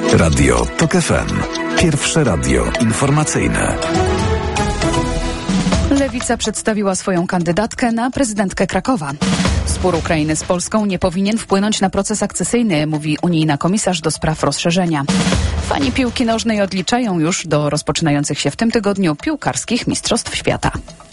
Radio TOK FM. Pierwsze radio informacyjne. Lewica przedstawiła swoją kandydatkę na prezydentkę Krakowa. Spór Ukrainy z Polską nie powinien wpłynąć na proces akcesyjny, mówi unijna komisarz do spraw rozszerzenia. Fani piłki nożnej odliczają już do rozpoczynających się w tym tygodniu piłkarskich Mistrzostw Świata.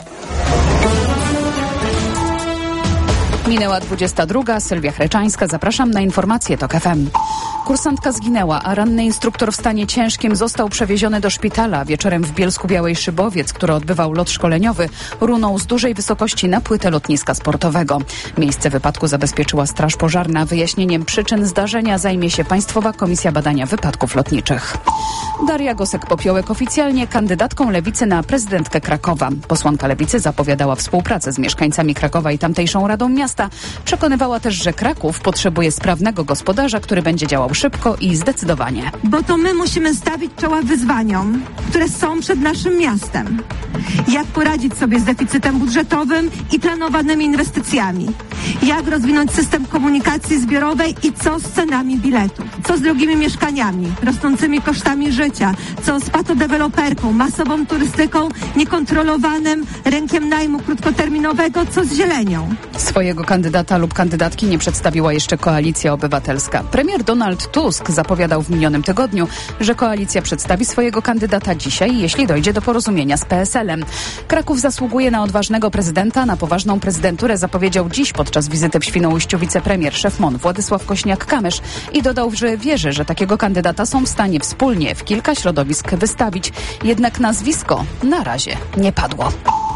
Minęła 22. Sylwia Chreczańska. Zapraszam na informacje TOK FM. Kursantka zginęła, a ranny instruktor w stanie ciężkim został przewieziony do szpitala. Wieczorem w Bielsku-Białej Szybowiec, który odbywał lot szkoleniowy, runął z dużej wysokości na płytę lotniska sportowego. Miejsce wypadku zabezpieczyła Straż Pożarna. Wyjaśnieniem przyczyn zdarzenia zajmie się Państwowa Komisja Badania Wypadków Lotniczych. Daria Gosek-Popiołek oficjalnie kandydatką Lewicy na prezydentkę Krakowa. Posłanka Lewicy zapowiadała współpracę z mieszkańcami Krakowa i tamtejszą Radą Miasta. Przekonywała też, że Kraków potrzebuje sprawnego gospodarza, który będzie działał szybko i zdecydowanie. Bo to my musimy stawić czoła wyzwaniom, które są przed naszym miastem. Jak poradzić sobie z deficytem budżetowym i planowanymi inwestycjami? Jak rozwinąć system komunikacji zbiorowej i co z cenami biletów? Co z drogimi mieszkaniami, rosnącymi kosztami życia? Co z patodeweloperką, masową turystyką, niekontrolowanym rynkiem najmu krótkoterminowego? Co z zielenią? Swojego kandydata lub kandydatki nie przedstawiła jeszcze Koalicja Obywatelska. Premier Donald Tusk zapowiadał w minionym tygodniu, że koalicja przedstawi swojego kandydata dzisiaj, jeśli dojdzie do porozumienia z PSL-em. Kraków zasługuje na odważnego prezydenta, na poważną prezydenturę zapowiedział dziś podczas wizyty w Świnoujściu wicepremier szef MON Władysław Kośniak-Kamysz i dodał, że wierzy, że takiego kandydata są w stanie wspólnie w kilka środowisk wystawić. Jednak nazwisko na razie nie padło.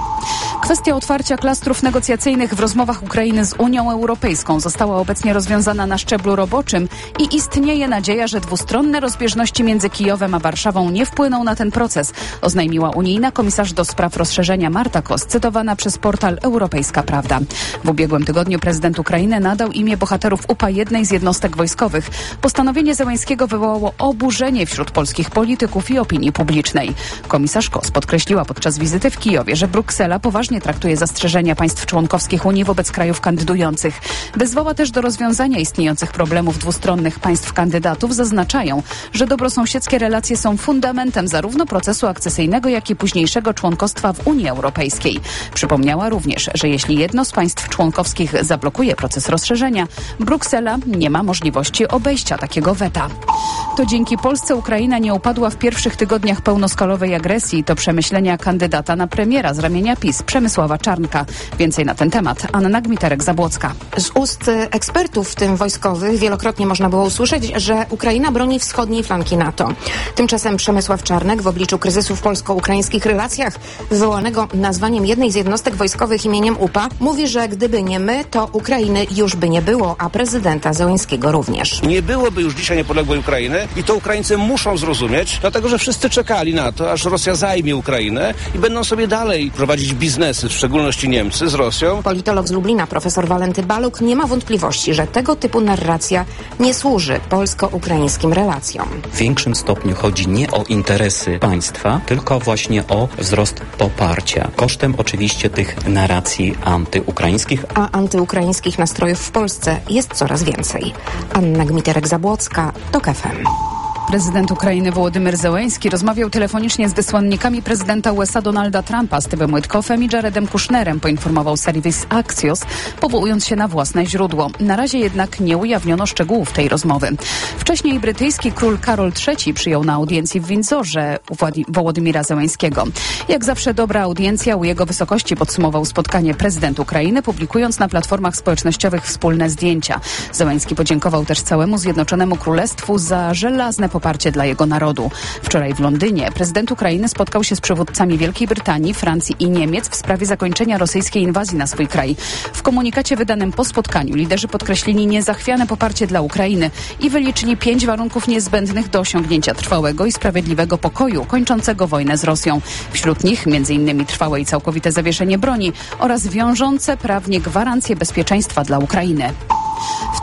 Kwestia otwarcia klastrów negocjacyjnych w rozmowach Ukrainy z Unią Europejską została obecnie rozwiązana na szczeblu roboczym i istnieje nadzieja, że dwustronne rozbieżności między Kijowem a Warszawą nie wpłyną na ten proces, oznajmiła unijna komisarz do spraw rozszerzenia Marta Kos, cytowana przez portal Europejska Prawda. W ubiegłym tygodniu prezydent Ukrainy nadał imię bohaterów UPA jednej z jednostek wojskowych. Postanowienie Zełańskiego wywołało oburzenie wśród polskich polityków i opinii publicznej. Komisarz Kos podkreśliła podczas wizyty w Kijowie, że Bruksela poważnie traktuje zastrzeżenia państw członkowskich Unii wobec krajów kandydujących. Wezwała też do rozwiązania istniejących problemów dwustronnych państw kandydatów. Zaznaczają, że dobrosąsiedzkie relacje są fundamentem zarówno procesu akcesyjnego, jak i późniejszego członkostwa w Unii Europejskiej. Przypomniała również, że jeśli jedno z państw członkowskich zablokuje proces rozszerzenia, Bruksela nie ma możliwości obejścia takiego weta. To dzięki Polsce Ukraina nie upadła w pierwszych tygodniach pełnoskalowej agresji. To przemyślenia kandydata na premiera z ramienia PiS, Przemysława Czarnka. Więcej na ten temat Anna Gmiterek-Zabłocka. Z ust ekspertów, w tym wojskowych, wielokrotnie można było usłyszeć, że Ukraina broni wschodniej flanki NATO. Tymczasem Przemysław Czarnek w obliczu kryzysu w polsko-ukraińskich relacjach wywołanego nazwaniem jednej z jednostek wojskowych imieniem UPA mówi, że gdyby nie my, to Ukrainy już by nie było, a prezydenta Zełańskiego również. Nie byłoby już dzisiaj niepodległej Ukrainy i to Ukraińcy muszą zrozumieć, dlatego że wszyscy czekali na to, aż Rosja zajmie Ukrainę i będą sobie dalej prowadzić biznesy, w szczególności Niemcy, z Rosją. Politolog z Lublina, profesor Walenty Baluk, nie ma wątpliwości, że tego typu narracja nie służy polsko-ukraińskim relacjom. W większym stopniu chodzi nie o interesy państwa, tylko właśnie o wzrost poparcia. Kosztem oczywiście tych narracji antyukraińskich. A antyukraińskich nastrojów w Polsce jest coraz więcej. Anna Gmiterek-Zabłocka, TOK FM. Prezydent Ukrainy Wołodymyr Zełański rozmawiał telefonicznie z wysłannikami prezydenta USA Donalda Trumpa, Stevem Witkoffem i Jaredem Kushnerem, poinformował serwis Axios, powołując się na własne źródło. Na razie jednak nie ujawniono szczegółów tej rozmowy. Wcześniej brytyjski król Karol III przyjął na audiencji w Windsorze Wołodymyra Zełańskiego. Jak zawsze dobra audiencja u jego wysokości, podsumował spotkanie prezydent Ukrainy, publikując na platformach społecznościowych wspólne zdjęcia. Zełański podziękował też całemu Zjednoczonemu Królestwu za żelazne poparcie dla jego narodu. Wczoraj w Londynie prezydent Ukrainy spotkał się z przywódcami Wielkiej Brytanii, Francji i Niemiec w sprawie zakończenia rosyjskiej inwazji na swój kraj. W komunikacie wydanym po spotkaniu liderzy podkreślili niezachwiane poparcie dla Ukrainy i wyliczyli 5 warunków niezbędnych do osiągnięcia trwałego i sprawiedliwego pokoju kończącego wojnę z Rosją. Wśród nich m.in. trwałe i całkowite zawieszenie broni oraz wiążące prawnie gwarancje bezpieczeństwa dla Ukrainy. W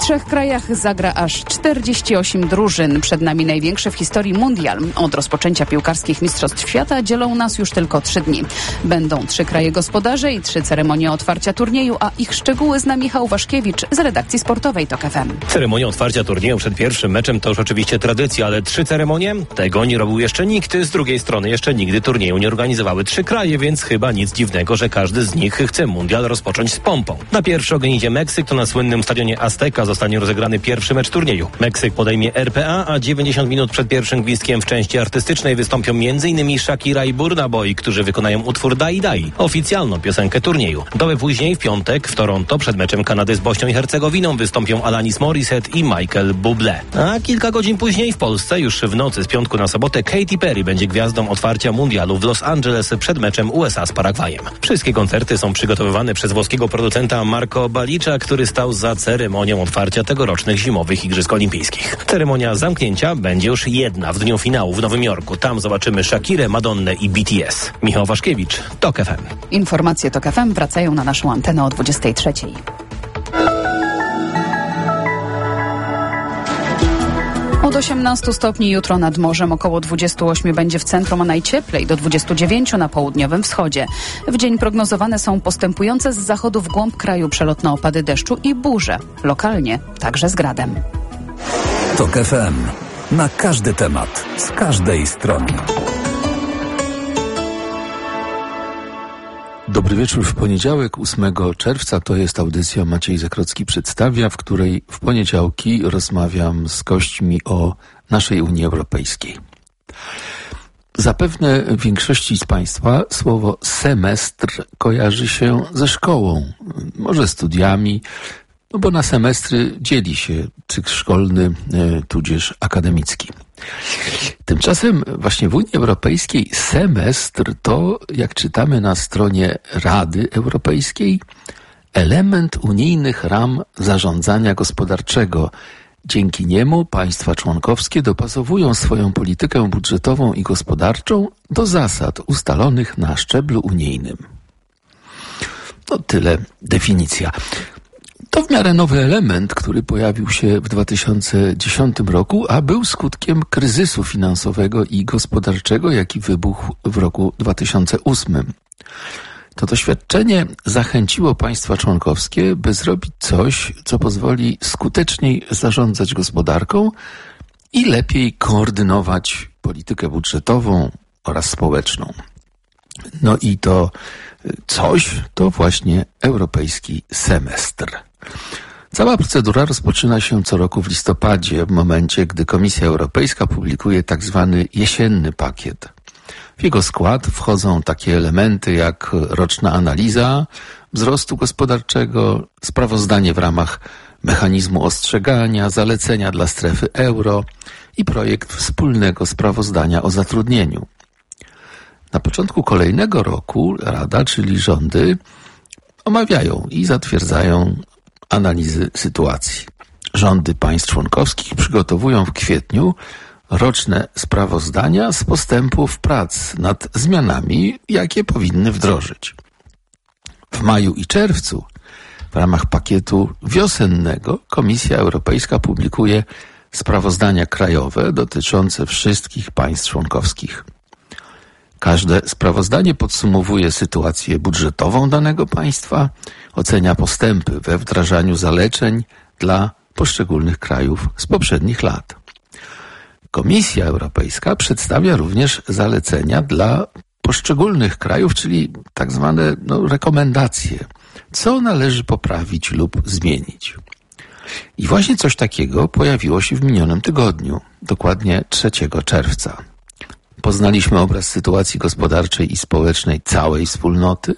3 krajach zagra aż 48 drużyn. Przed nami największy w historii mundial. Od rozpoczęcia piłkarskich Mistrzostw Świata dzielą nas już tylko 3 dni. Będą 3 kraje gospodarze i 3 ceremonie otwarcia turnieju, a ich szczegóły zna Michał Waszkiewicz z redakcji sportowej TOK FM. Ceremonia otwarcia turnieju przed pierwszym meczem to już oczywiście tradycja, ale 3 ceremonie? Tego nie robił jeszcze nikt. Z drugiej strony jeszcze nigdy turnieju nie organizowały 3 kraje, więc chyba nic dziwnego, że każdy z nich chce mundial rozpocząć z pompą. Na pierwszy ogień idzie Meksyk, to na słynnym stadionie Azteca zostanie rozegrany pierwszy mecz turnieju. Meksyk podejmie RPA, a 90 minut przed pierwszym gwizdkiem w części artystycznej wystąpią m.in. Shakira i Burna Boy, którzy wykonają utwór Dai Dai, oficjalną piosenkę turnieju. Dobę później w piątek w Toronto przed meczem Kanady z Bośnią i Hercegowiną wystąpią Alanis Morissette i Michael Bublé. A kilka godzin później w Polsce, już w nocy z piątku na sobotę, Katy Perry będzie gwiazdą otwarcia mundialu w Los Angeles przed meczem USA z Paragwajem. Wszystkie koncerty są przygotowywane przez włoskiego producenta Marco Balicza, który stał za ceremonią otwarcia tegorocznych zimowych Igrzysk Olimpijskich. Ceremonia zamknięcia będzie już jedna w dniu finału w Nowym Jorku. Tam zobaczymy Shakirę, Madonnę i BTS. Michał Waszkiewicz, TOK FM. Informacje TOK FM wracają na naszą antenę o 23. Od 18 stopni jutro nad morzem, około 28 będzie w centrum, a najcieplej do 29 na południowym wschodzie. W dzień prognozowane są postępujące z zachodu w głąb kraju przelotne opady deszczu i burze. Lokalnie także z gradem. TOK FM. Na każdy temat, z każdej strony. Dobry wieczór w poniedziałek, 8 czerwca. To jest audycja Maciej Zakrocki przedstawia, w której w poniedziałki rozmawiam z gośćmi o naszej Unii Europejskiej. Zapewne większości z Państwa słowo semestr kojarzy się ze szkołą, może studiami, no bo na semestry dzieli się cykl szkolny, tudzież akademicki. Tymczasem właśnie w Unii Europejskiej semestr to, jak czytamy na stronie Rady Europejskiej, element unijnych ram zarządzania gospodarczego. Dzięki niemu państwa członkowskie dopasowują swoją politykę budżetową i gospodarczą do zasad ustalonych na szczeblu unijnym. No tyle definicja. To w miarę nowy element, który pojawił się w 2010 roku, a był skutkiem kryzysu finansowego i gospodarczego, jaki wybuchł w roku 2008. To doświadczenie zachęciło państwa członkowskie, by zrobić coś, co pozwoli skuteczniej zarządzać gospodarką i lepiej koordynować politykę budżetową oraz społeczną. No i to coś to właśnie europejski semestr. Cała procedura rozpoczyna się co roku w listopadzie, w momencie, gdy Komisja Europejska publikuje tak zwany jesienny pakiet. W jego skład wchodzą takie elementy jak roczna analiza wzrostu gospodarczego, sprawozdanie w ramach mechanizmu ostrzegania, zalecenia dla strefy euro i projekt wspólnego sprawozdania o zatrudnieniu. Na początku kolejnego roku Rada, czyli rządy, omawiają i zatwierdzają analizy sytuacji. Rządy państw członkowskich przygotowują w kwietniu roczne sprawozdania z postępów prac nad zmianami, jakie powinny wdrożyć. W maju i czerwcu w ramach pakietu wiosennego Komisja Europejska publikuje sprawozdania krajowe dotyczące wszystkich państw członkowskich. Każde sprawozdanie podsumowuje sytuację budżetową danego państwa, ocenia postępy we wdrażaniu zaleceń dla poszczególnych krajów z poprzednich lat. Komisja Europejska przedstawia również zalecenia dla poszczególnych krajów, czyli tak zwane rekomendacje, co należy poprawić lub zmienić. I właśnie coś takiego pojawiło się w minionym tygodniu, dokładnie 3 czerwca. Poznaliśmy obraz sytuacji gospodarczej i społecznej całej wspólnoty,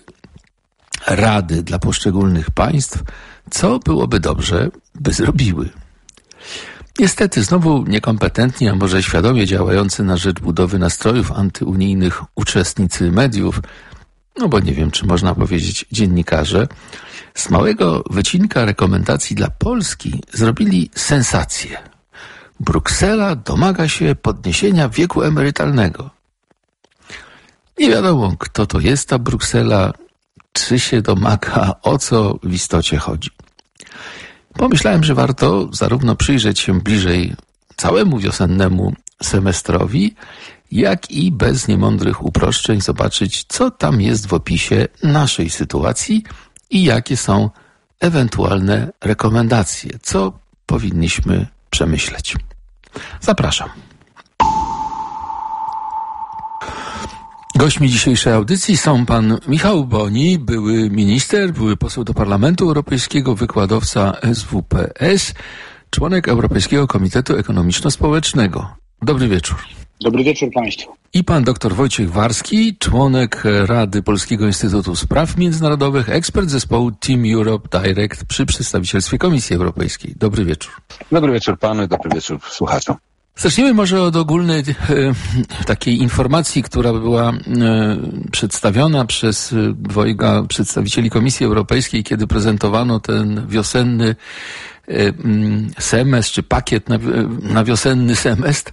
rady dla poszczególnych państw, co byłoby dobrze, by zrobiły. Niestety znowu niekompetentni, a może świadomie działający na rzecz budowy nastrojów antyunijnych uczestnicy mediów, no bo nie wiem, czy można powiedzieć dziennikarze, z małego wycinka rekomendacji dla Polski zrobili sensację. Bruksela domaga się podniesienia wieku emerytalnego. Nie wiadomo, kto to jest ta Bruksela, czy się domaga, o co w istocie chodzi. pomyślałem, że warto zarówno przyjrzeć się bliżej całemu wiosennemu semestrowi, jak i bez niemądrych uproszczeń zobaczyć, co tam jest w opisie naszej sytuacji i jakie są ewentualne rekomendacje, co powinniśmy przemyśleć. Zapraszam. Gośćmi dzisiejszej audycji są pan Michał Boni, były minister, były poseł do Parlamentu Europejskiego, wykładowca SWPS, członek Europejskiego Komitetu Ekonomiczno-Społecznego. Dobry wieczór. Dobry wieczór Państwu. I pan dr Wojciech Warski, członek Rady Polskiego Instytutu Spraw Międzynarodowych, ekspert zespołu Team Europe Direct przy przedstawicielstwie Komisji Europejskiej. Dobry wieczór. Dobry wieczór panu i dobry wieczór słuchaczom. Zacznijmy może od ogólnej takiej informacji, która była przedstawiona przez dwojga przedstawicieli Komisji Europejskiej, kiedy prezentowano ten wiosenny semestr, czy pakiet na wiosenny semestr.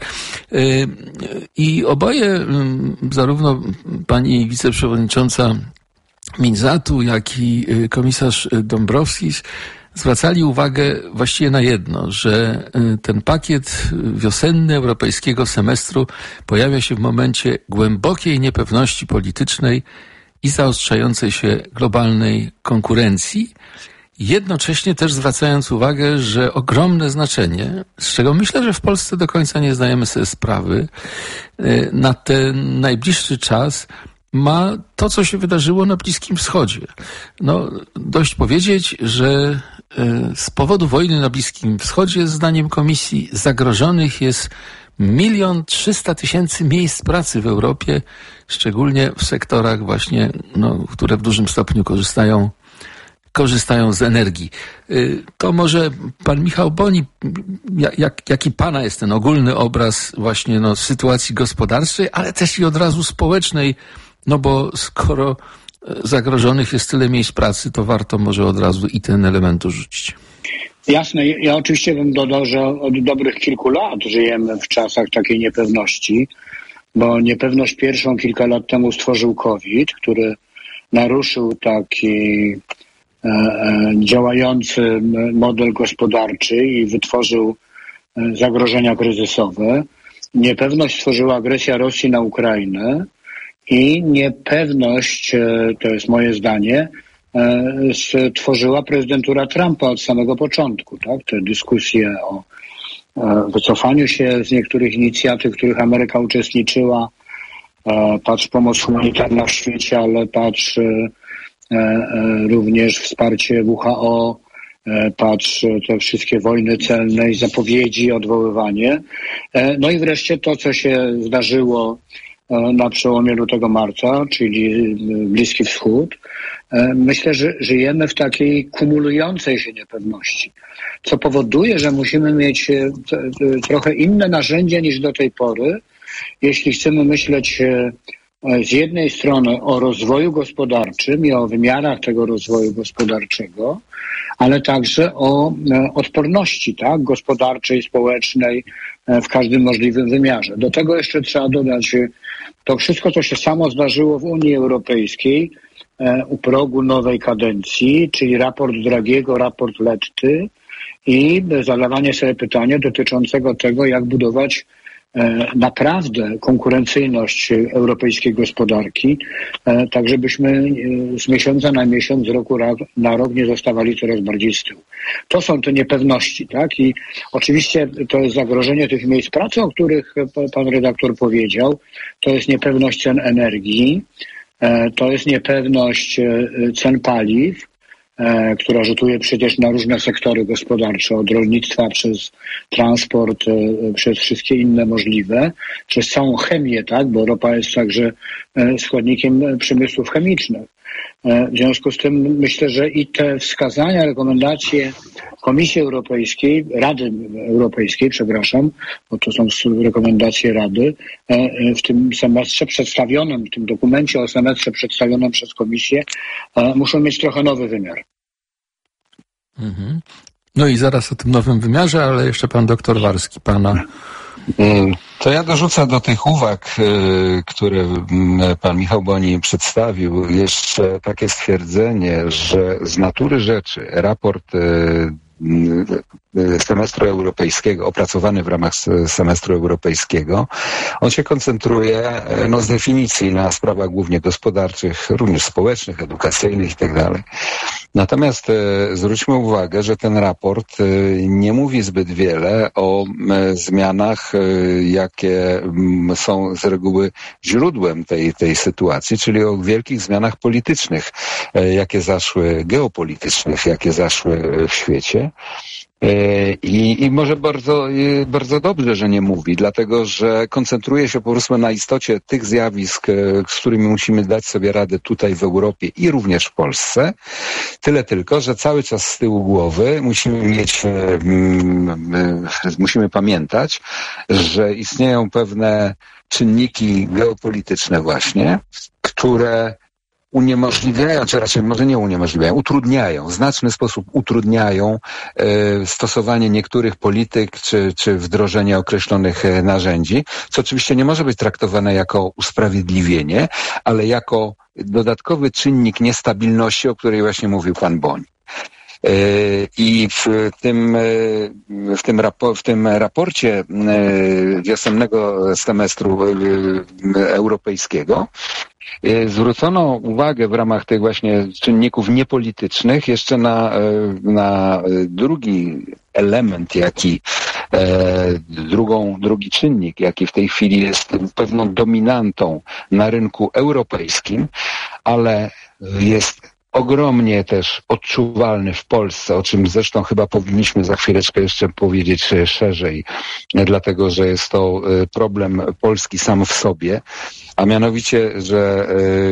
I oboje, zarówno pani wiceprzewodnicząca Minzatu, jak i komisarz Dombrovskis, zwracali uwagę właściwie na jedno, że ten pakiet wiosenny europejskiego semestru pojawia się w momencie głębokiej niepewności politycznej i zaostrzającej się globalnej konkurencji, jednocześnie też zwracając uwagę, że ogromne znaczenie, z czego myślę, że w Polsce do końca nie zdajemy sobie sprawy, na ten najbliższy czas ma to, co się wydarzyło na Bliskim Wschodzie. No, dość powiedzieć, że z powodu wojny na Bliskim Wschodzie, zdaniem Komisji, zagrożonych jest 1 300 000 miejsc pracy w Europie, szczególnie w sektorach właśnie, które w dużym stopniu korzystają z energii. To może pan Michał Boni, jaki pana jest ten ogólny obraz właśnie sytuacji gospodarczej, ale też i od razu społecznej, bo skoro zagrożonych jest tyle miejsc pracy, to warto może od razu i ten element urzucić. Jasne, ja oczywiście bym dodał, że od dobrych kilku lat żyjemy w czasach takiej niepewności, bo niepewność pierwszą kilka lat temu stworzył COVID, który naruszył taki działający model gospodarczy i wytworzył zagrożenia kryzysowe. Niepewność stworzyła agresja Rosji na Ukrainę i niepewność, to jest moje zdanie, stworzyła prezydentura Trumpa od samego początku. Tak? Te dyskusje o wycofaniu się z niektórych inicjatyw, w których Ameryka uczestniczyła, patrz pomoc humanitarna w świecie, ale patrz również wsparcie WHO, patrz te wszystkie wojny celne i zapowiedzi, odwoływanie. No i wreszcie to, co się zdarzyło na przełomie lutego-marca, czyli Bliski Wschód. Myślę, że żyjemy w takiej kumulującej się niepewności, co powoduje, że musimy mieć trochę inne narzędzia niż do tej pory, jeśli chcemy myśleć z jednej strony o rozwoju gospodarczym i o wymiarach tego rozwoju gospodarczego, ale także o odporności, tak, gospodarczej, społecznej w każdym możliwym wymiarze. Do tego jeszcze trzeba dodać to wszystko, co się samo zdarzyło w Unii Europejskiej u progu nowej kadencji, czyli raport Draghiego, raport Letty i zadawanie sobie pytania dotyczącego tego, jak budować naprawdę konkurencyjność europejskiej gospodarki, tak żebyśmy z miesiąca na miesiąc, z roku na rok nie zostawali coraz bardziej z tyłu. To są te niepewności, tak? I oczywiście to jest zagrożenie tych miejsc pracy, o których pan redaktor powiedział. To jest niepewność cen energii, to jest niepewność cen paliw, która rzutuje przecież na różne sektory gospodarcze, od rolnictwa przez transport, przez wszystkie inne możliwe, przez całą chemię, tak, bo ropa jest także składnikiem przemysłów chemicznych. W związku z tym myślę, że i te wskazania, rekomendacje Komisji Europejskiej, Rady Europejskiej, bo to są rekomendacje Rady, w tym semestrze przedstawionym, w tym dokumencie o semestrze przedstawionym przez Komisję, muszą mieć trochę nowy wymiar. Mhm. No i zaraz o tym nowym wymiarze, ale jeszcze pan doktor Warski, pana. To ja dorzucę do tych uwag, które pan Michał Boni przedstawił, jeszcze takie stwierdzenie, że z natury rzeczy raport semestru europejskiego, opracowany w ramach semestru europejskiego, on się koncentruje z definicji na sprawach głównie gospodarczych, również społecznych, edukacyjnych itd. Natomiast zwróćmy uwagę, że ten raport nie mówi zbyt wiele o zmianach, jakie są z reguły źródłem tej sytuacji, czyli o wielkich zmianach politycznych, jakie zaszły, geopolitycznych, jakie zaszły w świecie. I może bardzo dobrze, że nie mówi, dlatego że koncentruje się po prostu na istocie tych zjawisk, z którymi musimy dać sobie radę tutaj w Europie i również w Polsce. Tyle tylko, że cały czas z tyłu głowy musimy pamiętać, że istnieją pewne czynniki geopolityczne właśnie, które uniemożliwiają, czy raczej może nie uniemożliwiają, utrudniają, w znaczny sposób utrudniają stosowanie niektórych polityk, czy wdrożenie określonych narzędzi, co oczywiście nie może być traktowane jako usprawiedliwienie, ale jako dodatkowy czynnik niestabilności, o której właśnie mówił pan Boń. I w tym raporcie wiosennego semestru europejskiego zwrócono uwagę w ramach tych właśnie czynników niepolitycznych jeszcze na drugi element, drugi czynnik, jaki w tej chwili jest pewną dominantą na rynku europejskim, ale jest ogromnie też odczuwalny w Polsce, o czym zresztą chyba powinniśmy za chwileczkę jeszcze powiedzieć szerzej, dlatego że jest to problem Polski sam w sobie, a mianowicie, że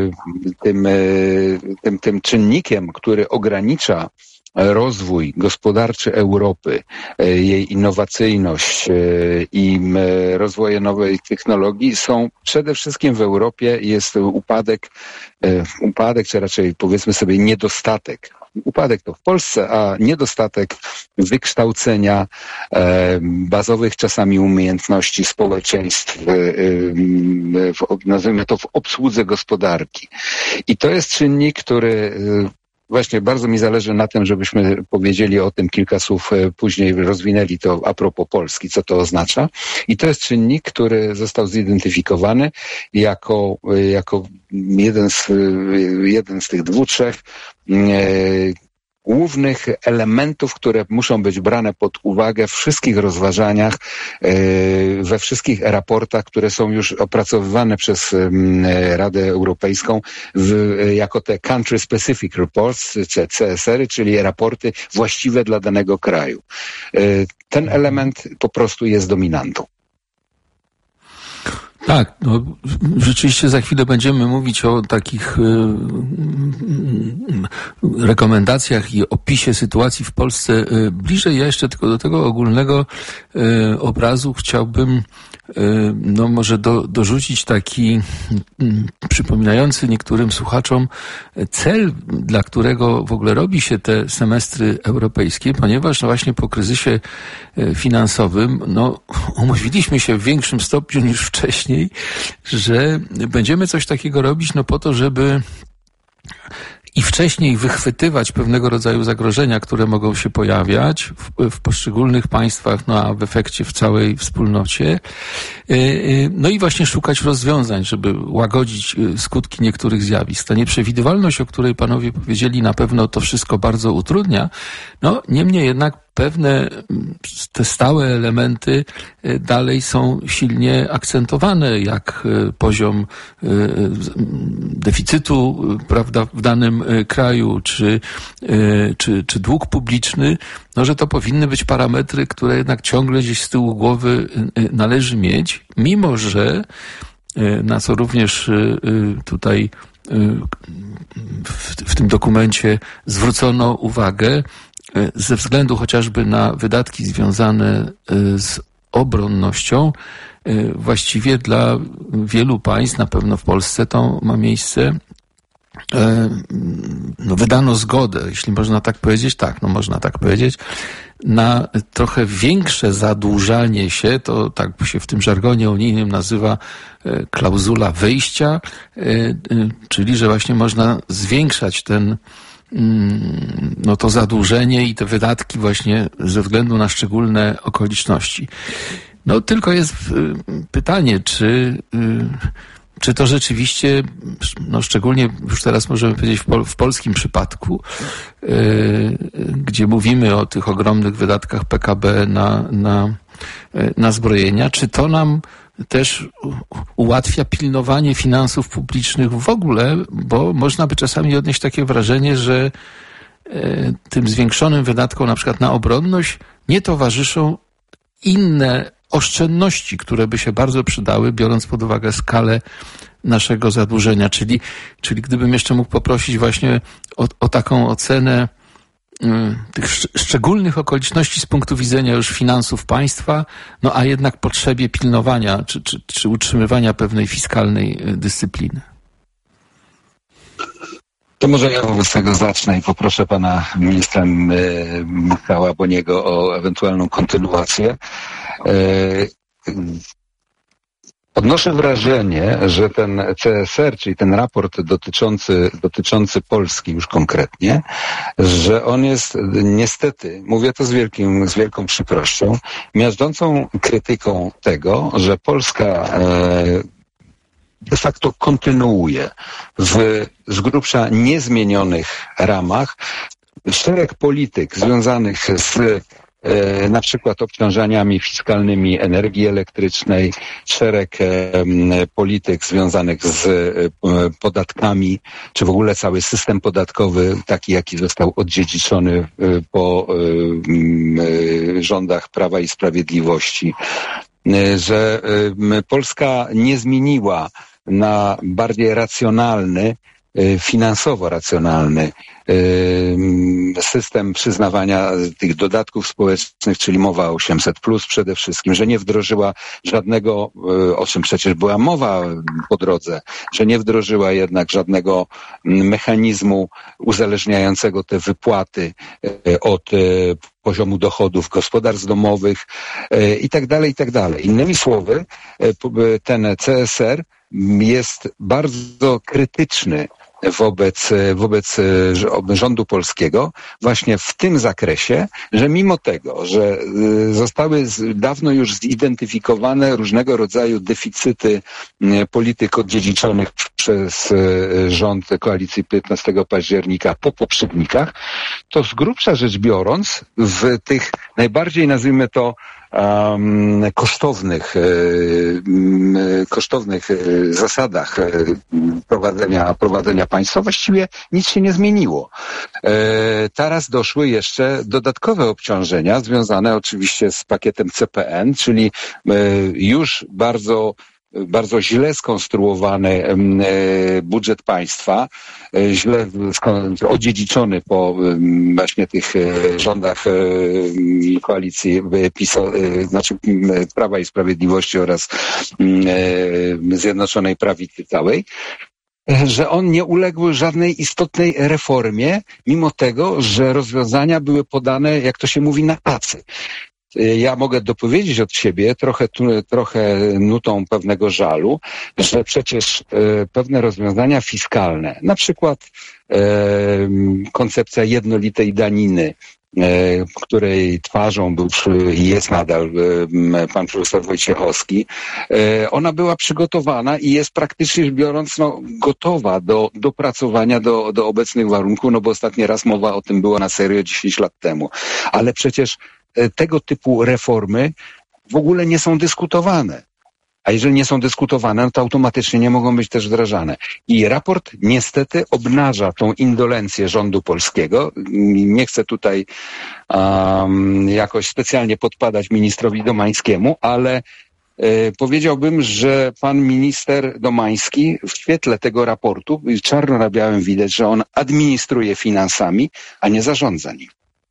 tym czynnikiem, który ogranicza rozwój gospodarczy Europy, jej innowacyjność i rozwoje nowej technologii są przede wszystkim w Europie jest upadek, czy raczej powiedzmy sobie niedostatek. Upadek to w Polsce, a niedostatek wykształcenia bazowych czasami umiejętności społeczeństw, nazwijmy to w obsłudze gospodarki. I to jest czynnik, który właśnie bardzo mi zależy na tym, żebyśmy powiedzieli o tym kilka słów później, rozwinęli to a propos Polski, co to oznacza. I to jest czynnik, który został zidentyfikowany jako jeden z tych dwóch, trzech głównych elementów, które muszą być brane pod uwagę w wszystkich rozważaniach, we wszystkich raportach, które są już opracowywane przez Radę Europejską jako te Country Specific Reports, czy CSR-y, czyli raporty właściwe dla danego kraju. Ten element po prostu jest dominantą. Tak, rzeczywiście za chwilę będziemy mówić o takich rekomendacjach i opisie sytuacji w Polsce bliżej. Ja jeszcze tylko do tego ogólnego obrazu chciałbym może dorzucić taki przypominający niektórym słuchaczom cel, dla którego w ogóle robi się te semestry europejskie, ponieważ właśnie po kryzysie finansowym umówiliśmy się w większym stopniu niż wcześniej, że będziemy coś takiego robić po to, żeby i wcześniej wychwytywać pewnego rodzaju zagrożenia, które mogą się pojawiać w poszczególnych państwach, a w efekcie w całej wspólnocie. I właśnie szukać rozwiązań, żeby łagodzić skutki niektórych zjawisk. Ta nieprzewidywalność, o której panowie powiedzieli, na pewno to wszystko bardzo utrudnia. Niemniej jednak pewne te stałe elementy dalej są silnie akcentowane, jak poziom deficytu, prawda, w danym kraju, czy dług publiczny, że to powinny być parametry, które jednak ciągle gdzieś z tyłu głowy należy mieć, mimo że, na co również tutaj w tym dokumencie zwrócono uwagę, ze względu chociażby na wydatki związane z obronnością, właściwie dla wielu państw, na pewno w Polsce to ma miejsce, wydano zgodę, jeśli można tak powiedzieć, można tak powiedzieć, na trochę większe zadłużanie się, to tak się w tym żargonie unijnym nazywa klauzula wyjścia, czyli że właśnie można zwiększać ten no to zadłużenie i te wydatki właśnie ze względu na szczególne okoliczności. No tylko jest pytanie, czy to rzeczywiście, no szczególnie już teraz możemy powiedzieć w polskim przypadku, gdzie mówimy o tych ogromnych wydatkach PKB na zbrojenia, czy to nam też ułatwia pilnowanie finansów publicznych w ogóle, bo można by czasami odnieść takie wrażenie, że tym zwiększonym wydatkom na przykład na obronność nie towarzyszą inne oszczędności, które by się bardzo przydały, biorąc pod uwagę skalę naszego zadłużenia. Czyli gdybym jeszcze mógł poprosić właśnie o taką ocenę tych szczególnych okoliczności z punktu widzenia już finansów państwa, no a jednak potrzebie pilnowania czy utrzymywania pewnej fiskalnej dyscypliny. To może ja wobec tego zacznę i poproszę pana ministra Michała Boniego o ewentualną kontynuację. Odnoszę wrażenie, że ten CSR, czyli ten raport dotyczący Polski już konkretnie, że on jest niestety, mówię to z wielką przykrością, miażdżącą krytyką tego, że Polska de facto kontynuuje w z grubsza niezmienionych ramach szereg polityk związanych z na przykład obciążeniami fiskalnymi energii elektrycznej, szereg polityk związanych z podatkami, czy w ogóle cały system podatkowy, taki jaki został odziedziczony po rządach Prawa i Sprawiedliwości, że Polska nie zmieniła na bardziej racjonalny, finansowo racjonalny system przyznawania tych dodatków społecznych, czyli mowa o 800+ przede wszystkim, że nie wdrożyła żadnego, o czym przecież była mowa po drodze, że nie wdrożyła jednak żadnego mechanizmu uzależniającego te wypłaty od poziomu dochodów gospodarstw domowych i tak dalej, i tak dalej. Innymi słowy, ten CSR jest bardzo krytyczny wobec rządu polskiego właśnie w tym zakresie, że mimo tego, że zostały dawno już zidentyfikowane różnego rodzaju deficyty polityk odziedziczonych przez rząd koalicji 15 października po poprzednikach, to z grubsza rzecz biorąc w tych najbardziej, nazwijmy to, kosztownych zasadach prowadzenia państwa właściwie nic się nie zmieniło. Teraz doszły jeszcze dodatkowe obciążenia związane oczywiście z pakietem CPN, czyli już bardzo źle skonstruowany budżet państwa, źle odziedziczony po właśnie tych rządach koalicji znaczy Prawa i Sprawiedliwości oraz Zjednoczonej Prawicy całej, że on nie uległ żadnej istotnej reformie, mimo tego, że rozwiązania były podane, jak to się mówi, na tacy. Ja mogę dopowiedzieć od siebie trochę nutą pewnego żalu, że przecież pewne rozwiązania fiskalne, na przykład koncepcja jednolitej daniny, której twarzą był i jest nadal pan profesor Wojciechowski, ona była przygotowana i jest praktycznie biorąc gotowa do dopracowania do obecnych warunków, bo ostatni raz mowa o tym była na serio 10 lat temu. Ale przecież tego typu reformy w ogóle nie są dyskutowane. A jeżeli nie są dyskutowane, to automatycznie nie mogą być też wdrażane. I raport niestety obnaża tą indolencję rządu polskiego. Nie chcę tutaj jakoś specjalnie podpadać ministrowi Domańskiemu, ale powiedziałbym, że pan minister Domański w świetle tego raportu, czarno na białym widać, że on administruje finansami, a nie zarządza nim.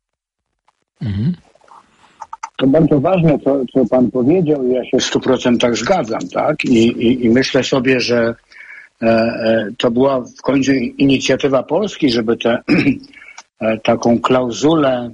Mhm. To bardzo ważne, co pan powiedział, ja się w 100% zgadzam, tak? I myślę sobie, że to była w końcu inicjatywa Polski, żeby taką klauzulę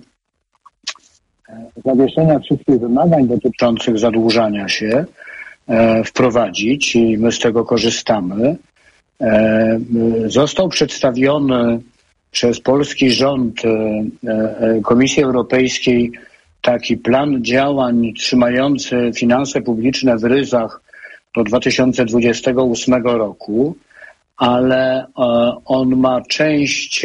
zawieszenia wszystkich wymagań dotyczących zadłużania się wprowadzić i my z tego korzystamy. Został przedstawiony przez polski rząd Komisji Europejskiej taki plan działań trzymający finanse publiczne w ryzach do 2028 roku, ale on ma część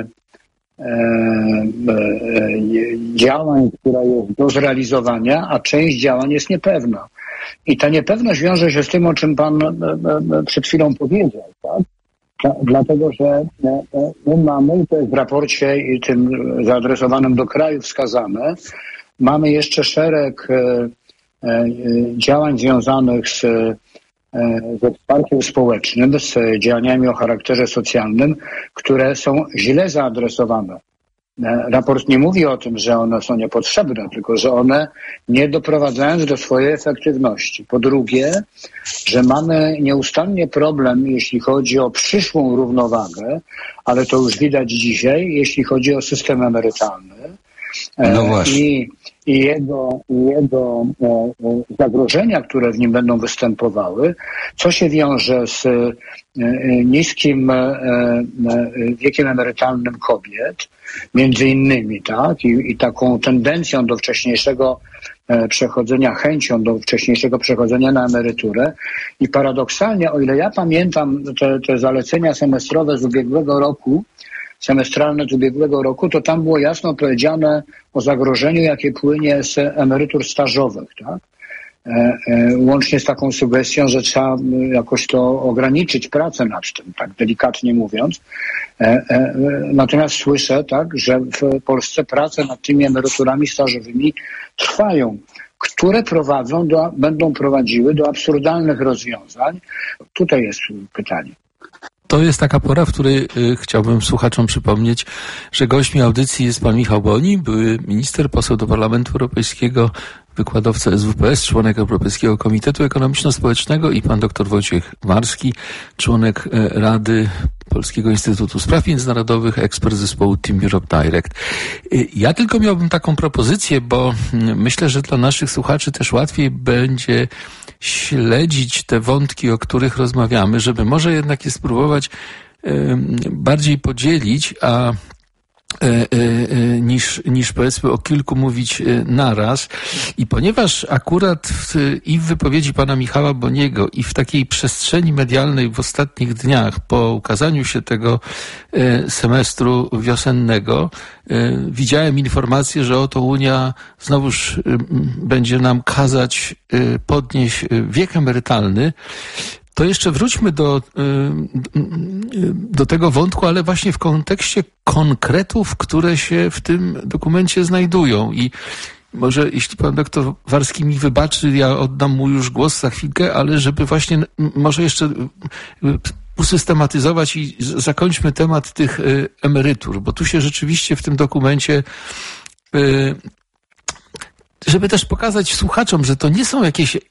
działań, która jest do zrealizowania, a część działań jest niepewna. I ta niepewność wiąże się z tym, o czym pan przed chwilą powiedział, tak? Dlatego, że my mamy, to jest w raporcie i tym zaadresowanym do kraju wskazane, mamy jeszcze szereg działań związanych ze wsparciem społecznym, z działaniami o charakterze socjalnym, które są źle zaadresowane. Raport nie mówi o tym, że one są niepotrzebne, tylko że one nie doprowadzają do swojej efektywności. Po drugie, że mamy nieustannie problem, jeśli chodzi o przyszłą równowagę, ale to już widać dzisiaj, jeśli chodzi o system emerytalny. No właśnie. I jego zagrożenia, które w nim będą występowały, co się wiąże z niskim wiekiem emerytalnym kobiet, między innymi, tak, i taką tendencją do wcześniejszego przechodzenia, chęcią do wcześniejszego przechodzenia na emeryturę. I paradoksalnie, o ile ja pamiętam te zalecenia semestralne z ubiegłego roku, to tam było jasno powiedziane o zagrożeniu, jakie płynie z emerytur stażowych, tak? Łącznie z taką sugestią, że trzeba jakoś to ograniczyć pracę nad tym, tak delikatnie mówiąc. Natomiast słyszę, tak, że w Polsce prace nad tymi emeryturami stażowymi trwają, które będą prowadziły do absurdalnych rozwiązań. Tutaj jest pytanie. To jest taka pora, w której chciałbym słuchaczom przypomnieć, że gośćmi audycji jest pan Michał Boni, były minister, poseł do Parlamentu Europejskiego, wykładowca SWPS, członek Europejskiego Komitetu Ekonomiczno-Społecznego i pan dr Wojciech Marski, członek Rady Polskiego Instytutu Spraw Międzynarodowych, ekspert zespołu Team Europe Direct. Ja tylko miałbym taką propozycję, bo myślę, że dla naszych słuchaczy też łatwiej będzie śledzić te wątki, o których rozmawiamy, żeby może jednak je spróbować bardziej podzielić, niż powiedzmy o kilku mówić naraz. I ponieważ akurat i w wypowiedzi pana Michała Boniego i w takiej przestrzeni medialnej w ostatnich dniach po ukazaniu się tego semestru wiosennego widziałem informację, że oto Unia znowuż będzie nam kazać podnieść wiek emerytalny. To jeszcze wróćmy do tego wątku, ale właśnie w kontekście konkretów, które się w tym dokumencie znajdują. I może jeśli pan doktor Warski mi wybaczy, ja oddam mu już głos za chwilkę, ale żeby właśnie może jeszcze usystematyzować i zakończmy temat tych emerytur, bo tu się rzeczywiście w tym dokumencie żeby też pokazać słuchaczom, że to nie są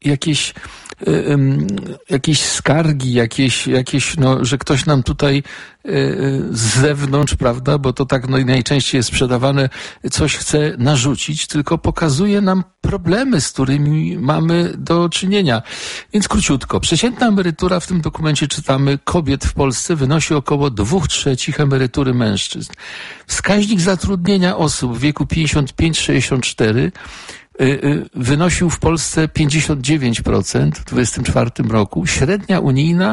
jakieś skargi, że ktoś nam tutaj z zewnątrz, prawda, bo to tak najczęściej jest sprzedawane, coś chce narzucić, tylko pokazuje nam problemy, z którymi mamy do czynienia. Więc króciutko. Przeciętna emerytura w tym dokumencie czytamy kobiet w Polsce wynosi około 2/3 emerytury mężczyzn. Wskaźnik zatrudnienia osób w wieku 55-64 wynosił w Polsce 59% w 2024 roku, średnia unijna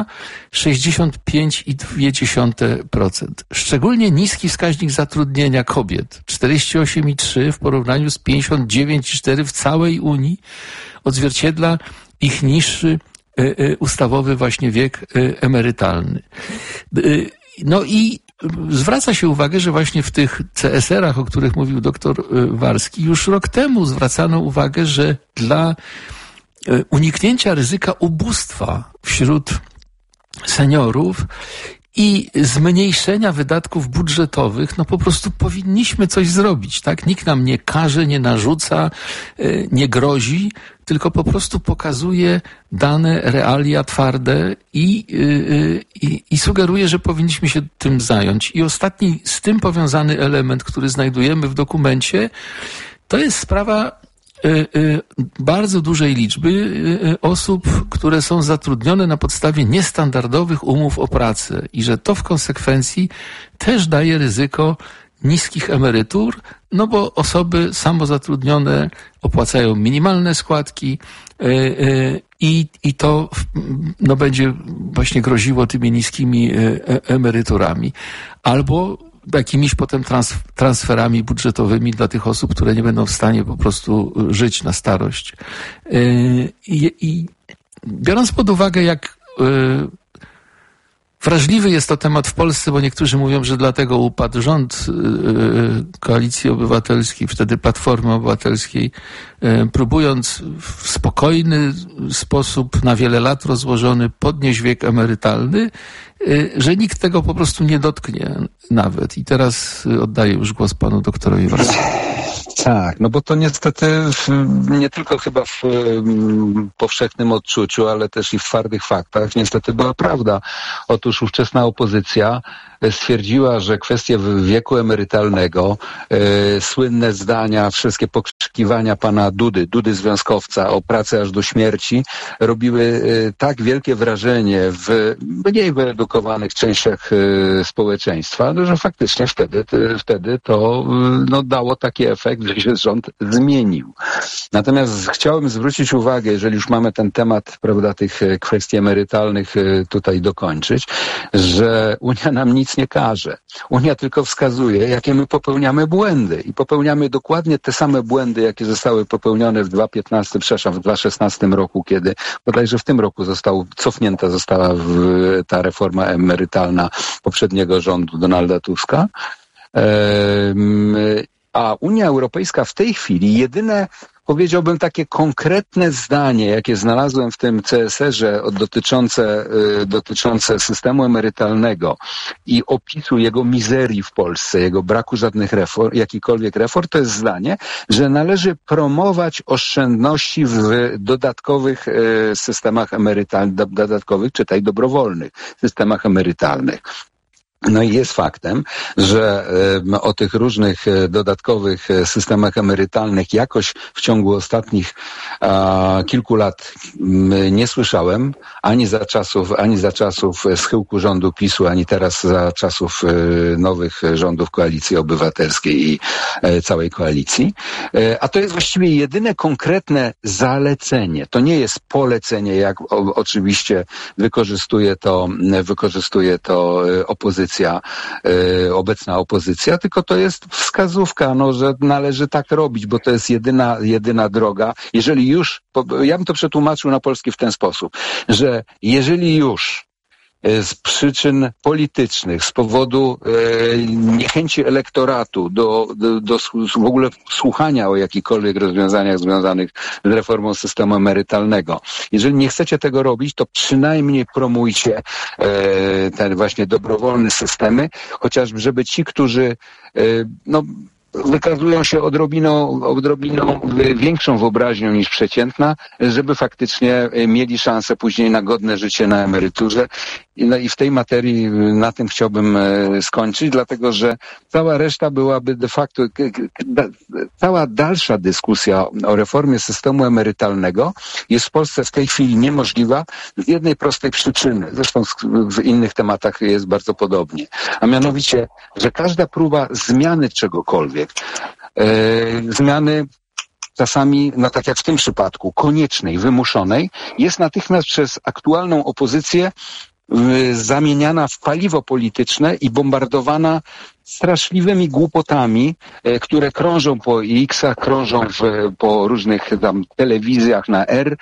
65,2%. Szczególnie niski wskaźnik zatrudnienia kobiet 48,3 w porównaniu z 59,4 w całej Unii odzwierciedla ich niższy ustawowy właśnie wiek emerytalny. No i zwraca się uwagę, że właśnie w tych CSR-ach, o których mówił doktor Warski, już rok temu zwracano uwagę, że dla uniknięcia ryzyka ubóstwa wśród seniorów i zmniejszenia wydatków budżetowych, no po prostu powinniśmy coś zrobić, tak? Nikt nam nie każe, nie narzuca, nie grozi, tylko po prostu pokazuje dane, realia twarde i sugeruje, że powinniśmy się tym zająć. I ostatni z tym powiązany element, który znajdujemy w dokumencie, to jest sprawa bardzo dużej liczby osób, które są zatrudnione na podstawie niestandardowych umów o pracę i że to w konsekwencji też daje ryzyko niskich emerytur, no bo osoby samozatrudnione opłacają minimalne składki i to no, będzie właśnie groziło tymi niskimi emeryturami. Albo jakimiś potem transferami budżetowymi dla tych osób, które nie będą w stanie po prostu żyć na starość. I biorąc pod uwagę, jak wrażliwy jest to temat w Polsce, bo niektórzy mówią, że dlatego upadł rząd Koalicji Obywatelskiej, wtedy Platformy Obywatelskiej, próbując w spokojny sposób, na wiele lat rozłożony, podnieść wiek emerytalny, że nikt tego po prostu nie dotknie nawet. I teraz oddaję już głos panu doktorowi Warszawie. Tak, no bo to niestety nie tylko chyba w powszechnym odczuciu, ale też i w twardych faktach niestety była prawda. Otóż ówczesna opozycja stwierdziła, że kwestie wieku emerytalnego, słynne zdania, wszystkie pokrzykiwania pana Dudy związkowca o pracy aż do śmierci robiły tak wielkie wrażenie w mniej wyedukowanych częściach społeczeństwa, że faktycznie wtedy to no, dało taki efekt, że się rząd zmienił. Natomiast chciałem zwrócić uwagę, jeżeli już mamy ten temat, prawda, tych kwestii emerytalnych tutaj dokończyć, że Unia nam nic nie każe. Unia tylko wskazuje, jakie my popełniamy błędy i popełniamy dokładnie te same błędy, jakie zostały popełnione w 2016 roku, kiedy bodajże w tym roku cofnięta została ta reforma emerytalna poprzedniego rządu Donalda Tuska. A Unia Europejska w tej chwili jedyne, powiedziałbym, takie konkretne zdanie, jakie znalazłem w tym CSR-ze dotyczące systemu emerytalnego i opisu jego mizerii w Polsce, jego braku żadnych jakichkolwiek reform, to jest zdanie, że należy promować oszczędności w dodatkowych systemach emerytalnych, czytaj dobrowolnych systemach emerytalnych. No i jest faktem, że o tych różnych dodatkowych systemach emerytalnych jakoś w ciągu ostatnich kilku lat nie słyszałem, ani za czasów schyłku rządu PiS-u, ani teraz za czasów nowych rządów Koalicji Obywatelskiej i całej koalicji. A to jest właściwie jedyne konkretne zalecenie. To nie jest polecenie, jak oczywiście wykorzystuje to opozycja, obecna opozycja, tylko to jest wskazówka, no, że należy tak robić, bo to jest jedyna droga. Jeżeli już, ja bym to przetłumaczył na polski w ten sposób, że jeżeli już z przyczyn politycznych, z powodu niechęci elektoratu do w ogóle słuchania o jakichkolwiek rozwiązaniach związanych z reformą systemu emerytalnego. Jeżeli nie chcecie tego robić, to przynajmniej promujcie te właśnie dobrowolne systemy, chociażby żeby ci, którzy wykazują się odrobiną większą wyobraźnią niż przeciętna, żeby faktycznie mieli szansę później na godne życie na emeryturze. No i w tej materii na tym chciałbym skończyć, dlatego że cała reszta byłaby de facto, cała dalsza dyskusja o reformie systemu emerytalnego jest w Polsce w tej chwili niemożliwa z jednej prostej przyczyny. Zresztą w innych tematach jest bardzo podobnie. A mianowicie, że każda próba zmiany czegokolwiek, zmiany czasami, no tak jak w tym przypadku, koniecznej, wymuszonej, jest natychmiast przez aktualną opozycję zamieniana w paliwo polityczne i bombardowana straszliwymi głupotami, które krążą po X-ach, krążą po różnych tam telewizjach na R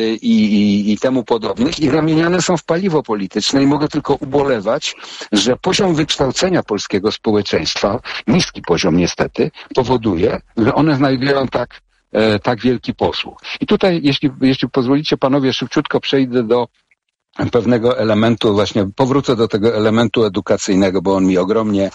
i temu podobnych i zamieniane są w paliwo polityczne i mogę tylko ubolewać, że poziom wykształcenia polskiego społeczeństwa, niski poziom niestety, powoduje, że one znajdują tak wielki posłuch. I tutaj, jeśli pozwolicie panowie, szybciutko przejdę do pewnego elementu, właśnie powrócę do tego elementu edukacyjnego, bo on mi ogromnie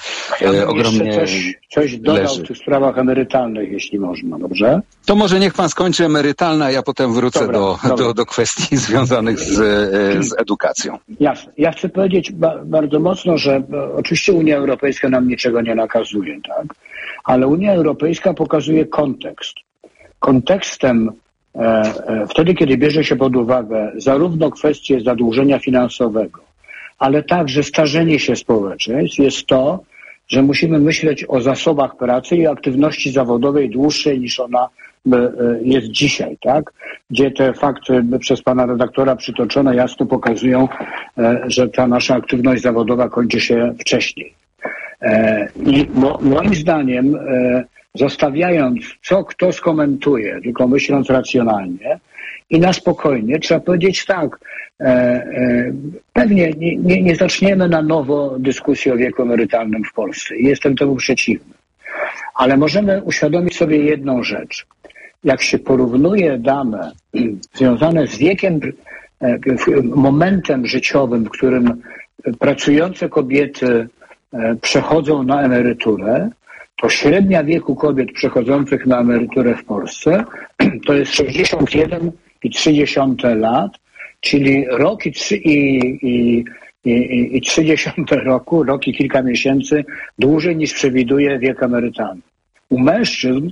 coś dodał leży. w tych sprawach emerytalnych, jeśli można, dobrze? To może niech pan skończy emerytalne, a ja potem wrócę do kwestii związanych z edukacją. Jasne. Ja chcę powiedzieć bardzo mocno, że oczywiście Unia Europejska nam niczego nie nakazuje, tak? Ale Unia Europejska pokazuje kontekst. kontekstem wtedy, kiedy bierze się pod uwagę zarówno kwestię zadłużenia finansowego, ale także starzenie się społeczeństw, jest to, że musimy myśleć o zasobach pracy i aktywności zawodowej dłuższej niż ona jest dzisiaj, tak? Gdzie te fakty przez pana redaktora przytoczone jasno pokazują, że ta nasza aktywność zawodowa kończy się wcześniej. I moim zdaniem, zostawiając, co kto skomentuje, tylko myśląc racjonalnie i na spokojnie, trzeba powiedzieć tak, pewnie nie zaczniemy na nowo dyskusji o wieku emerytalnym w Polsce i jestem temu przeciwny. Ale możemy uświadomić sobie jedną rzecz. Jak się porównuje dane związane z wiekiem, momentem życiowym, w którym pracujące kobiety przechodzą na emeryturę, to średnia wieku kobiet przechodzących na emeryturę w Polsce to jest 61,3 lat, czyli rok i 30 roku, rok i kilka miesięcy dłużej niż przewiduje wiek emerytalny. U mężczyzn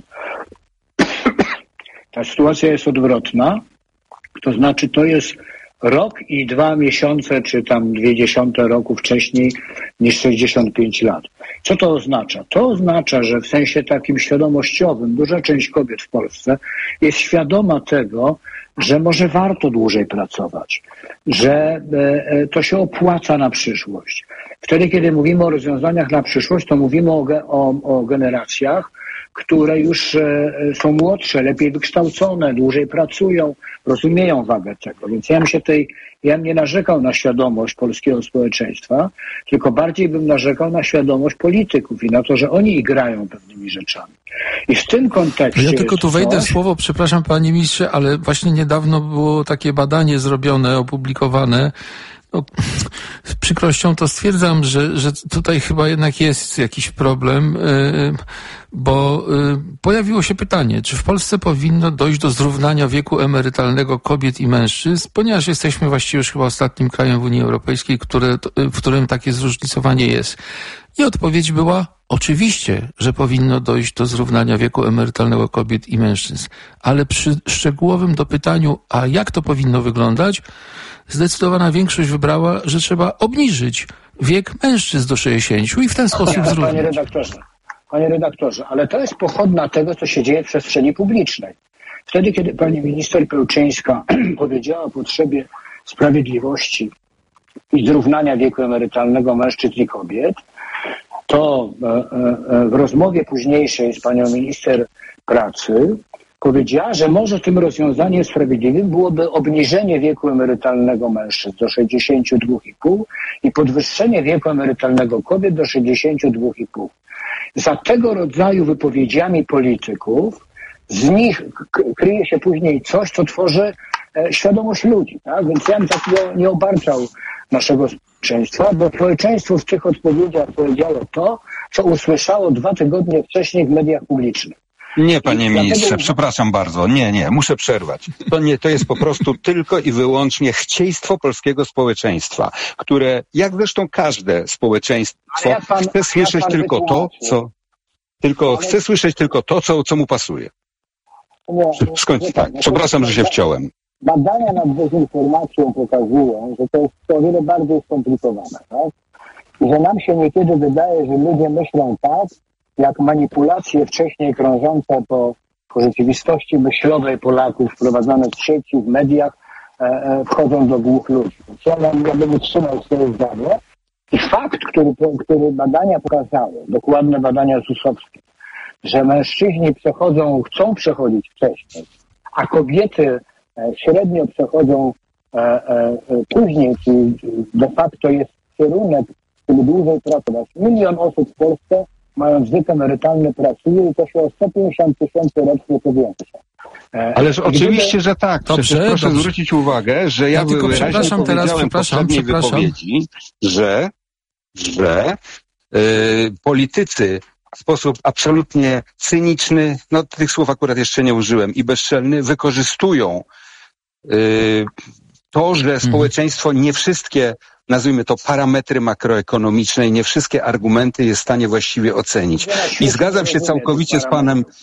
ta sytuacja jest odwrotna, to znaczy to jest rok i 2 miesiące, czy tam 0,2 roku wcześniej niż 65 lat. Co to oznacza? To oznacza, że w sensie takim świadomościowym duża część kobiet w Polsce jest świadoma tego, że może warto dłużej pracować, że to się opłaca na przyszłość. Wtedy, kiedy mówimy o rozwiązaniach na przyszłość, to mówimy o generacjach, które już są młodsze, lepiej wykształcone, dłużej pracują, rozumieją wagę tego. Więc ja bym nie narzekał na świadomość polskiego społeczeństwa, tylko bardziej bym narzekał na świadomość polityków i na to, że oni igrają pewnymi rzeczami. I w tym kontekście... Ja tylko tu wejdę w słowo, przepraszam panie ministrze, ale właśnie niedawno było takie badanie zrobione, opublikowane. No, z przykrością to stwierdzam, że tutaj chyba jednak jest jakiś problem, bo pojawiło się pytanie, czy w Polsce powinno dojść do zrównania wieku emerytalnego kobiet i mężczyzn, ponieważ jesteśmy właściwie już chyba ostatnim krajem w Unii Europejskiej, w którym takie zróżnicowanie jest. I odpowiedź była oczywiście, że powinno dojść do zrównania wieku emerytalnego kobiet i mężczyzn, ale przy szczegółowym dopytaniu, a jak to powinno wyglądać, zdecydowana większość wybrała, że trzeba obniżyć wiek mężczyzn do 60 i w ten sposób zrównać. Panie redaktorze, ale to jest pochodna tego, co się dzieje w przestrzeni publicznej. Wtedy, kiedy pani minister Pełczyńska powiedziała o potrzebie sprawiedliwości i zrównania wieku emerytalnego mężczyzn i kobiet, to w rozmowie późniejszej z panią minister pracy powiedziała, że może tym rozwiązaniem sprawiedliwym byłoby obniżenie wieku emerytalnego mężczyzn do 62,5 i podwyższenie wieku emerytalnego kobiet do 62,5. Za tego rodzaju wypowiedziami polityków z nich kryje się później coś, co tworzy świadomość ludzi. Tak? Więc ja bym tak nie obarczał naszego społeczeństwa, bo społeczeństwo w tych odpowiedziach powiedziało to, co usłyszało 2 tygodnie wcześniej w mediach publicznych. Nie, panie ministrze, przepraszam bardzo. Nie, muszę przerwać. To jest po prostu tylko i wyłącznie chcieństwo polskiego społeczeństwa, które, jak zresztą każde społeczeństwo, chce słyszeć tylko to, co mu pasuje. Tak, przepraszam, że się wciąłem. Badania nad dezinformacją pokazują, że to jest o wiele bardziej skomplikowane, tak? I że nam się niekiedy wydaje, że ludzie myślą tak, jak manipulacje wcześniej krążące po rzeczywistości myślowej Polaków wprowadzane w sieci, w mediach wchodzą do głów ludzi. Ja bym utrzymał swoje zdanie. I fakt, który badania pokazały, dokładne badania ZUS-owskie, że mężczyźni chcą przechodzić wcześniej, a kobiety średnio przechodzą później, czyli de facto jest kierunek, żeby dłużej pracować. 1 milion osób w Polsce, mając wiek emerytalny, pracuje i to się o 150 000 rocznie powiększa. Ależ oczywiście, że tak. Proszę zwrócić uwagę, że ja wyraźnie powiedziałem w poprzedniej wypowiedzi, że politycy w sposób absolutnie cyniczny, tych słów akurat jeszcze nie użyłem, i bezczelny, wykorzystują to, że społeczeństwo nie wszystkie, nazwijmy to, parametry makroekonomiczne i nie wszystkie argumenty jest w stanie właściwie ocenić. I zgadzam się całkowicie z panem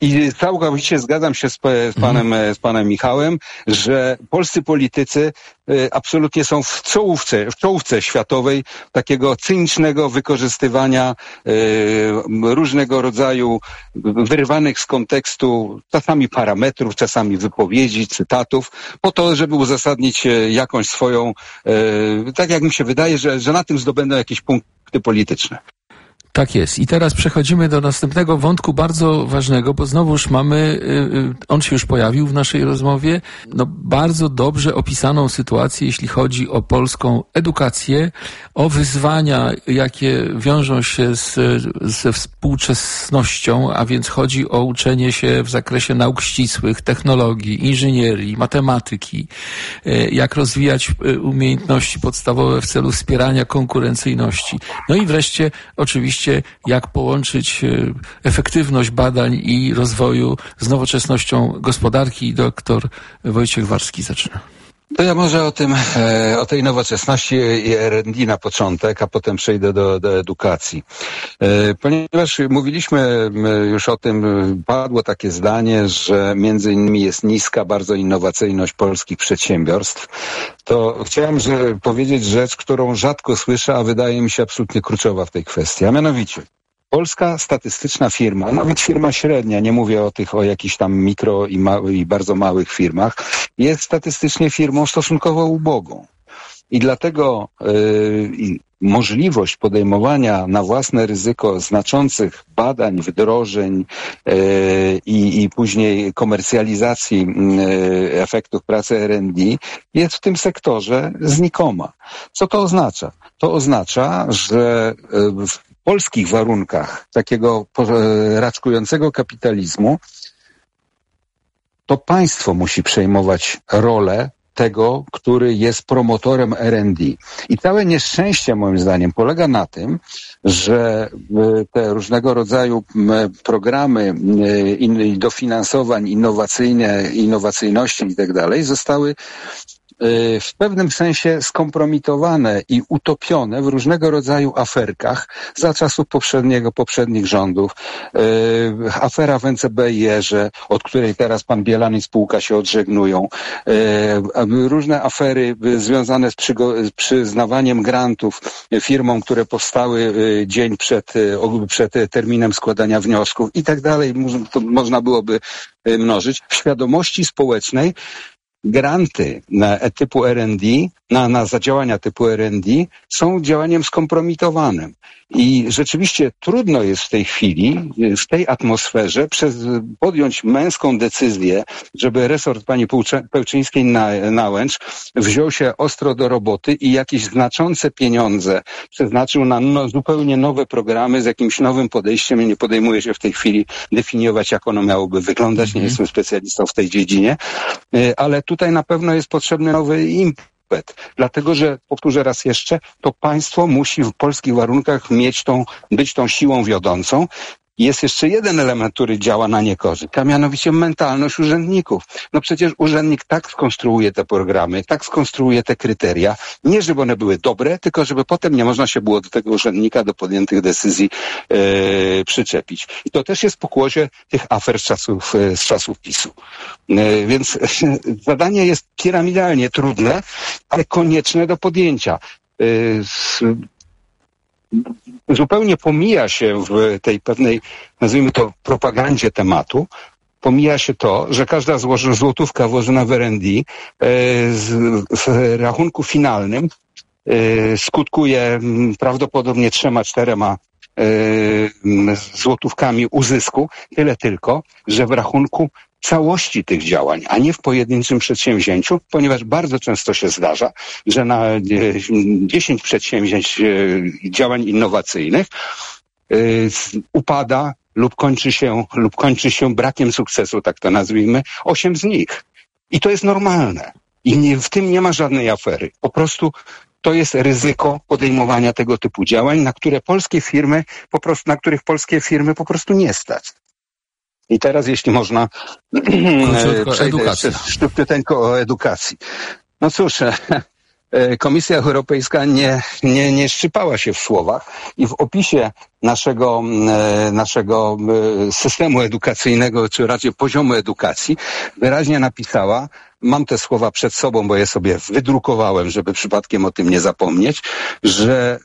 I całkowicie zgadzam się z panem Michałem, że polscy politycy absolutnie są w czołówce światowej takiego cynicznego wykorzystywania różnego rodzaju wyrywanych z kontekstu czasami parametrów, czasami wypowiedzi, cytatów, po to, żeby uzasadnić jakąś swoją, tak jak mi się wydaje, że na tym zdobędą jakieś punkty polityczne. Tak jest. I teraz przechodzimy do następnego wątku bardzo ważnego, bo znowuż mamy, on się już pojawił w naszej rozmowie, bardzo dobrze opisaną sytuację, jeśli chodzi o polską edukację, o wyzwania, jakie wiążą się ze współczesnością, a więc chodzi o uczenie się w zakresie nauk ścisłych, technologii, inżynierii, matematyki, jak rozwijać umiejętności podstawowe w celu wspierania konkurencyjności. No i wreszcie oczywiście jak połączyć efektywność badań i rozwoju z nowoczesnością gospodarki. Doktor Wojciech Warski zaczyna. To ja może o tej nowoczesności i R&D na początek, a potem przejdę do edukacji. Ponieważ mówiliśmy już o tym, padło takie zdanie, że między innymi jest niska bardzo innowacyjność polskich przedsiębiorstw, to chciałem powiedzieć rzecz, którą rzadko słyszę, a wydaje mi się absolutnie kluczowa w tej kwestii, a mianowicie polska statystyczna firma, nawet firma średnia, nie mówię o jakichś tam mikro i bardzo małych firmach, jest statystycznie firmą stosunkowo ubogą. I dlatego możliwość podejmowania na własne ryzyko znaczących badań, wdrożeń i później komercjalizacji efektów pracy R&D jest w tym sektorze znikoma. Co to oznacza? To oznacza, że w polskich warunkach takiego raczkującego kapitalizmu to państwo musi przejmować rolę tego, który jest promotorem R&D. I całe nieszczęście moim zdaniem polega na tym, że te różnego rodzaju programy dofinansowań innowacyjności i tak dalej zostały w pewnym sensie skompromitowane i utopione w różnego rodzaju aferkach za czasów poprzednich rządów. Afera w NCBR, od której teraz pan Bielan i spółka się odżegnują. Różne afery związane z przyznawaniem grantów firmom, które powstały dzień przed terminem składania wniosków i tak dalej. Można byłoby mnożyć. W świadomości społecznej granty typu R&D, na zadziałania typu R&D są działaniem skompromitowanym. I rzeczywiście trudno jest w tej chwili, w tej atmosferze podjąć męską decyzję, żeby resort pani Pełczyńskiej-Nałęcz wziął się ostro do roboty i jakieś znaczące pieniądze przeznaczył na zupełnie nowe programy z jakimś nowym podejściem. Nie podejmuję się w tej chwili definiować, jak ono miałoby wyglądać. Nie jestem specjalistą w tej dziedzinie, ale tutaj na pewno jest potrzebny nowy impet. Dlatego, że, powtórzę raz jeszcze, to państwo musi w polskich warunkach być tą siłą wiodącą. Jest jeszcze jeden element, który działa na niekorzyść, a mianowicie mentalność urzędników. No przecież urzędnik tak skonstruuje te programy, tak skonstruuje te kryteria, nie żeby one były dobre, tylko żeby potem nie można się było do tego urzędnika, do podjętych decyzji przyczepić. I to też jest pokłosie tych afer z czasów PiS-u. Więc zadanie jest piramidalnie trudne, ale konieczne do podjęcia. Zupełnie pomija się w tej pewnej, nazwijmy to, propagandzie tematu, pomija się to, że każda złotówka włożona w R&D w rachunku finalnym skutkuje prawdopodobnie 3-4 złotówkami uzysku, tyle tylko, że w rachunku całości tych działań, a nie w pojedynczym przedsięwzięciu, ponieważ bardzo często się zdarza, że na 10 przedsięwzięć działań innowacyjnych upada lub kończy się brakiem sukcesu, tak to nazwijmy, 8 z nich. I to jest normalne. I w tym nie ma żadnej afery. Po prostu to jest ryzyko podejmowania tego typu działań, na których polskie firmy po prostu nie stać. I teraz, jeśli można, przejdę jeszcze szybciuteńko o edukacji. No cóż, Komisja Europejska nie szczypała się w słowach i w opisie naszego systemu edukacyjnego, czy raczej poziomu edukacji, wyraźnie napisała, mam te słowa przed sobą, bo je sobie wydrukowałem, żeby przypadkiem o tym nie zapomnieć, że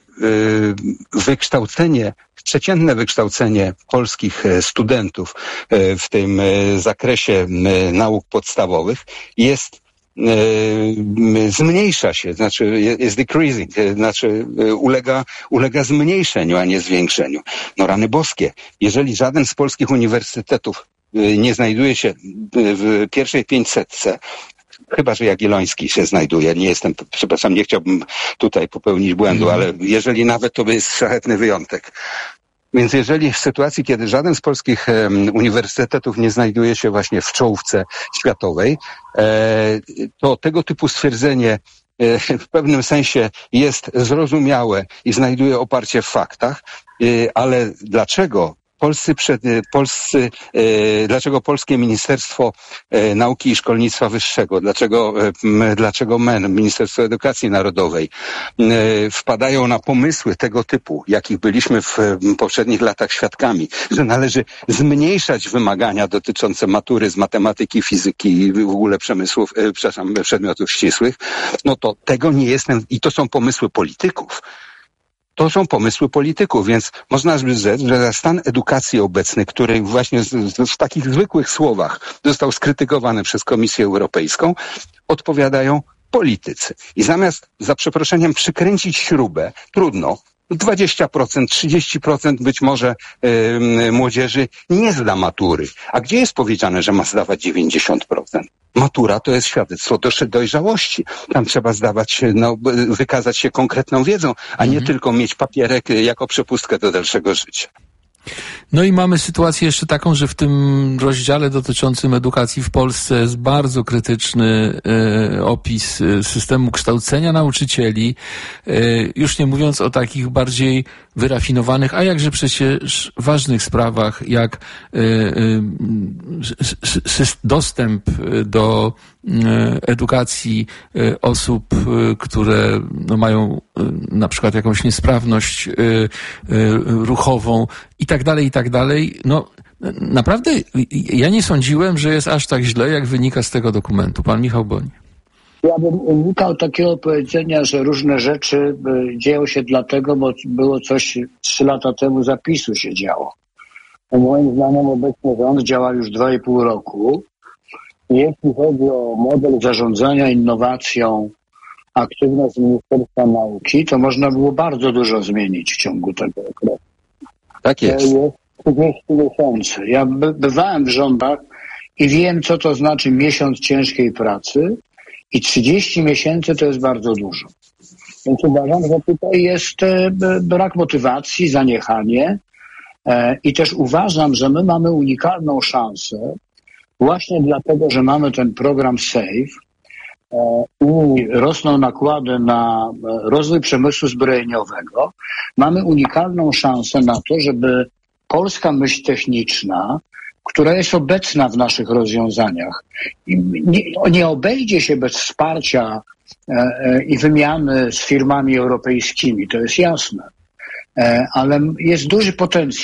przeciętne wykształcenie polskich studentów w tym zakresie nauk podstawowych zmniejsza się, jest decreasing, ulega zmniejszeniu, a nie zwiększeniu. No rany boskie, jeżeli żaden z polskich uniwersytetów nie znajduje się w pierwszej 500, chyba że Jagielloński się znajduje, przepraszam, nie chciałbym tutaj popełnić błędu, ale jeżeli nawet, to jest szlachetny wyjątek. Więc jeżeli w sytuacji, kiedy żaden z polskich uniwersytetów nie znajduje się właśnie w czołówce światowej, to tego typu stwierdzenie w pewnym sensie jest zrozumiałe i znajduje oparcie w faktach, ale dlaczego dlaczego Polskie Ministerstwo Nauki i Szkolnictwa Wyższego, dlaczego MEN, Ministerstwo Edukacji Narodowej, wpadają na pomysły tego typu, jakich byliśmy w poprzednich latach świadkami, że należy zmniejszać wymagania dotyczące matury z matematyki, fizyki i w ogóle przedmiotów ścisłych, no to tego nie jestem, i to są pomysły polityków. To są pomysły polityków, więc można by rzec, że stan edukacji obecny, który właśnie w takich zwykłych słowach został skrytykowany przez Komisję Europejską, odpowiadają politycy. I zamiast, za przeproszeniem, przykręcić śrubę, trudno, 20%, 30% być może młodzieży nie zda matury. A gdzie jest powiedziane, że ma zdawać 90%? Matura to jest świadectwo dojrzałości. Tam trzeba wykazać się konkretną wiedzą, a nie tylko mieć papierek jako przepustkę do dalszego życia. No i mamy sytuację jeszcze taką, że w tym rozdziale dotyczącym edukacji w Polsce jest bardzo krytyczny opis systemu kształcenia nauczycieli, już nie mówiąc o takich bardziej wyrafinowanych, a jakże przecież ważnych sprawach, jak dostęp do edukacji osób, które mają na przykład jakąś niesprawność ruchową i tak dalej. No naprawdę ja nie sądziłem, że jest aż tak źle, jak wynika z tego dokumentu. Pan Michał Boń. Ja bym unikał takiego powiedzenia, że różne rzeczy dzieją się dlatego, bo było coś 3 lata temu zapisu się działo. Moim zdaniem obecny rząd działa już 2,5 roku. Jeśli chodzi o model zarządzania innowacją, aktywność Ministerstwa Nauki, to można było bardzo dużo zmienić w ciągu tego okresu. Tak jest. To jest 30 miesięcy. Ja bywałem w rządach i wiem, co to znaczy miesiąc ciężkiej pracy i 30 miesięcy to jest bardzo dużo. Więc uważam, że tutaj jest brak motywacji, zaniechanie i też uważam, że my mamy unikalną szansę właśnie dlatego, że mamy ten program SAFE i rosną nakłady na rozwój przemysłu zbrojeniowego, mamy unikalną szansę na to, żeby polska myśl techniczna, która jest obecna w naszych rozwiązaniach, nie obejdzie się bez wsparcia i wymiany z firmami europejskimi, to jest jasne, ale jest duży potencjał.